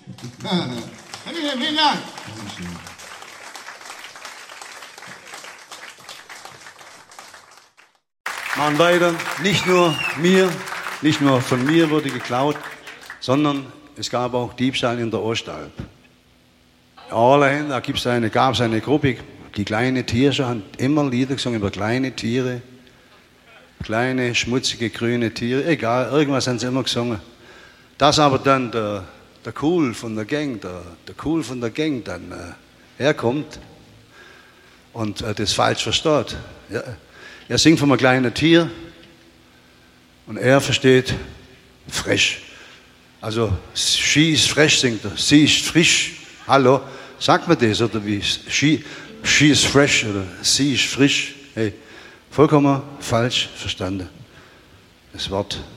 Vielen Dank. Machen weiter. Nicht nur von mir wurde geklaut, sondern es gab auch Diebstahl in der Ostalb. Allein, da gab es eine Gruppe, die kleine Tiere haben immer Lieder gesungen über kleine Tiere, kleine, schmutzige, grüne Tiere, egal, irgendwas haben sie immer gesungen. Dass aber dann der Cool von der Gang, dann herkommt und das falsch versteht. Ja. Er singt von einem kleinen Tier und er versteht frisch. Also, she is fresh, singt er. Sie ist frisch. Hallo, sagt man das oder wie? She is fresh oder sie ist frisch. Hey, vollkommen falsch verstanden. Das Wort